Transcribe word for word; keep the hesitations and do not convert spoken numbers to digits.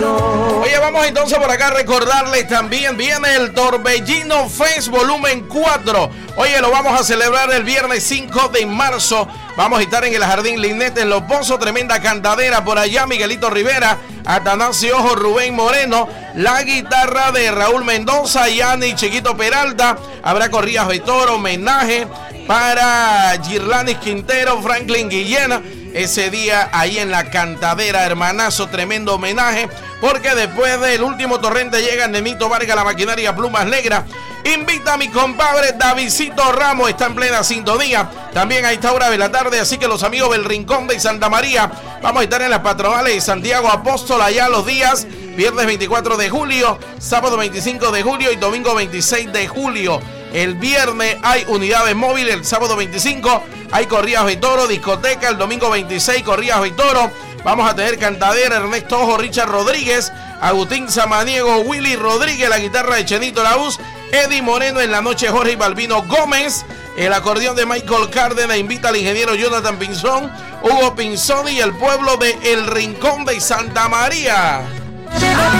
olvido. Oye, vamos entonces por acá a recordarles también, viene el Torbellino Fest volumen cuatro. Oye, lo vamos a celebrar el viernes cinco de marzo. Vamos a estar en el Jardín Linete en Los Pozos, tremenda cantadera por allá, Miguelito Rivera, Atanasio Ojo, Rubén Moreno, la guitarra de Raúl Mendoza, Yani Chiquito Peralta, habrá corridas de toro, homenaje para Girlanis Quintero, Franklin Guillena, ese día ahí en la cantadera, hermanazo, tremendo homenaje, porque después del último torrente llega Nemito Vargas, la maquinaria Plumas Negras. Invita a mi compadre Davidcito Ramos, está en plena sintonía, también a esta hora de la tarde, así que los amigos del Rincón de Santa María, vamos a estar en las patronales de Santiago Apóstol allá los días, viernes veinticuatro de julio, sábado veinticinco de julio y domingo veintiséis de julio. El viernes hay unidades móviles, el sábado veinticinco hay corridas de toro, discoteca, el domingo veintiséis corridas de toro. Vamos a tener cantadera, Ernesto Ojo, Richard Rodríguez, Agustín Samaniego, Willy Rodríguez, la guitarra de Chenito Laúz, Eddie Moreno en la noche, Jorge Balbino Gómez, el acordeón de Michael Cárdenas, invita al ingeniero Jonathan Pinzón, Hugo Pinzón y el pueblo de El Rincón de Santa María.